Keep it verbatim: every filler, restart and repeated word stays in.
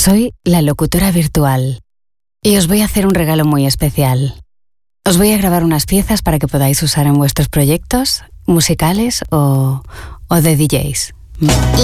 Soy la locutora virtual y os voy a hacer un regalo muy especial. Os voy a grabar unas piezas para que podáis usar en vuestros proyectos musicales o, o de D Js.